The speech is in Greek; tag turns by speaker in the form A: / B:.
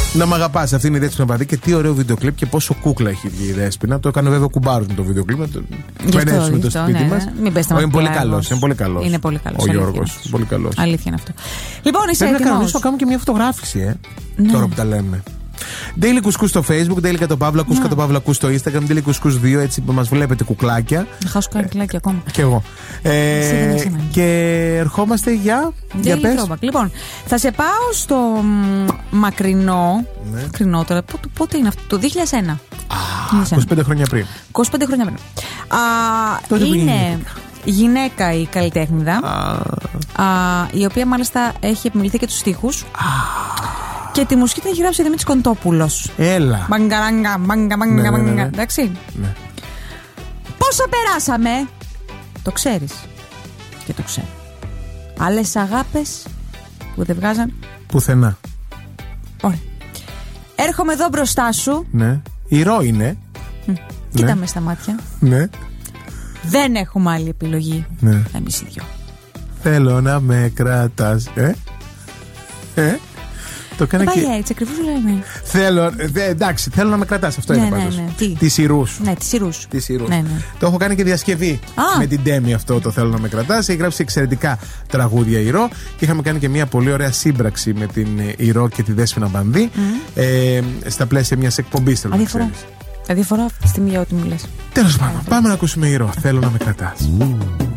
A: Να μ' αγαπάς, αυτή είναι η Δέσποινα Παδί και τι ωραίο βίντεο κλιπ και πόσο κούκλα έχει βγει η Δέσποινα. Το έκανε βέβαια κουμπάρος με το βίντεο κλιπ. Το ενέσουμε το σπίτι μας.
B: Μην πες τα
A: είναι πολύ καλός.
B: Είναι πολύ καλός.
A: Ο Γιώργος. Πολύ καλός.
B: Αλήθεια είναι αυτό. Λοιπόν, είσαι έτοιμος?
A: Πρέπει να κανονίσω να κάνουμε και μια φωτογράφηση,
B: ναι.
A: Τώρα που τα λέμε. Daily Couscous στο Facebook, Daily Κατοπαύλα, Κους Κατοπαύλα Κους στο Instagram, Daily Couscous 2, έτσι που μας βλέπετε κουκλάκια.
B: Να χάσω καρκλάκια ακόμα.
A: Κι εγώ. Και ερχόμαστε για πες.
B: Λοιπόν, θα σε πάω στο μακρινό.
A: Ναι.
B: Μακρινό τώρα. Πότε είναι αυτό? Το 2001.
A: 25 χρόνια πριν.
B: 25 χρόνια πριν. Είναι γυναίκα η καλλιτέχνηδα, η οποία μάλιστα έχει επιμεληθεί και τους στίχους. Και τη μουσική την έχει γράψει ο Δημήτρης Κοντόπουλος.
A: Έλα.
B: Μάγκα. Εντάξει.
A: Ναι.
B: Πόσα περάσαμε? Το ξέρεις. Και το ξέρω. Άλλες αγάπες που δεν βγάζαν
A: πουθενά.
B: Ωραία. Έρχομαι εδώ μπροστά σου.
A: Ναι. Ηρώ είναι.
B: Κοίτα με στα μάτια.
A: Ναι.
B: Δεν έχουμε άλλη επιλογή.
A: Ναι.
B: Εμείς οι δυο.
A: Θέλω να με κρατάς. Το έκανα
B: και.
A: Πάει
B: έτσι, ακριβώς λέμε.
A: Εντάξει, θέλω να με κρατάς. Αυτό είναι πάντως.
B: Ναι.
A: Τις Ηρούς.
B: Ναι, τις Ηρούς. Ναι.
A: Το έχω κάνει και διασκευή με την Ντέμι αυτό το θέλω να με κρατάς. Έχει γράψει εξαιρετικά τραγούδια Ηρώ. Και είχαμε κάνει και μια πολύ ωραία σύμπραξη με την Ηρώ και τη Δέσποινα Μπανδί στα πλαίσια μιας εκπομπής.
B: Αδιαφορά αυτή τη στιγμή για ό,τι μου λες.
A: Τέλος πάντων, πάμε να ακούσουμε Ηρώ. Θέλω να με κρατάς.